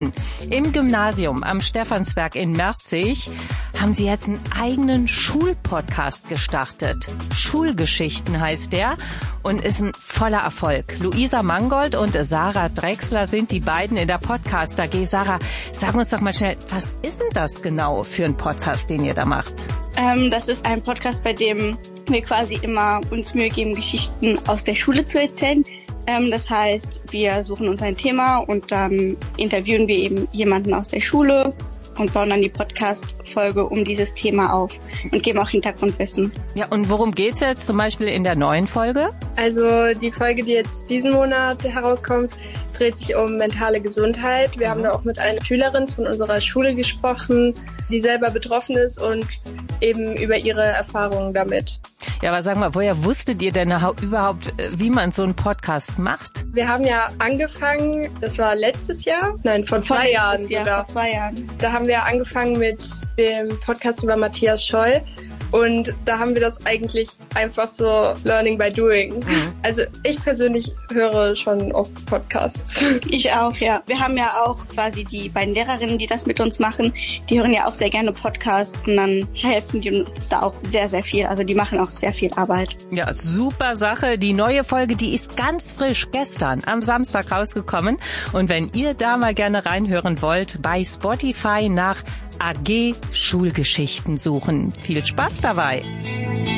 Im Gymnasium am Stephansberg in Merzig haben sie jetzt einen eigenen Schulpodcast gestartet. Schulgeschichten heißt der und ist ein voller Erfolg. Luisa Mangold und Sarah Drechsler sind die beiden in der Podcast AG. Sarah, sag uns doch mal schnell, was ist denn das genau für ein Podcast, den ihr da macht? Das ist ein Podcast, bei dem wir quasi immer uns Mühe geben, Geschichten aus der Schule zu erzählen. Das heißt, wir suchen uns ein Thema und dann interviewen wir eben jemanden aus der Schule und bauen dann die Podcast-Folge um dieses Thema auf und geben auch Hintergrundwissen. Ja, und worum geht's jetzt zum Beispiel in der neuen Folge? Also die Folge, die jetzt diesen Monat herauskommt, dreht sich um mentale Gesundheit. Wir haben da auch mit einer Schülerin von unserer Schule gesprochen, die selber betroffen ist und eben über ihre Erfahrungen damit. Ja, aber sag mal, woher wusstet ihr denn überhaupt, wie man so einen Podcast macht? Wir haben ja angefangen, das war letztes Jahr? Nein, vor 2 Jahren sogar. Vor 2 Jahren. Da haben wir angefangen mit dem Podcast über Matthias Scholl. Und da haben wir das eigentlich einfach so learning by doing. Also ich persönlich höre schon oft Podcasts. Ich auch, ja. Wir haben ja auch quasi die beiden Lehrerinnen, die das mit uns machen, die hören ja auch sehr gerne Podcasts und dann helfen die uns da auch sehr, sehr viel. Also die machen auch sehr viel Arbeit. Ja, super Sache. Die neue Folge, die ist ganz frisch gestern am Samstag rausgekommen. Und wenn ihr da mal gerne reinhören wollt, bei Spotify nach AG Schulgeschichten suchen. Viel Spaß dabei!